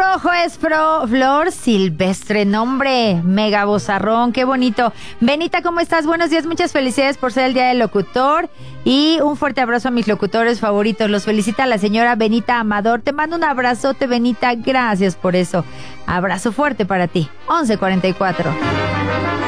rojo es Flor Silvestre. Nombre, mega bozarrón, qué bonito. Benita, ¿cómo estás? Buenos días, muchas felicidades por ser el Día del Locutor. Y un fuerte abrazo a mis locutores favoritos. Los felicita la señora Benita Amador. Te mando un abrazote, Benita. Gracias por eso. Abrazo fuerte para ti. 11:44.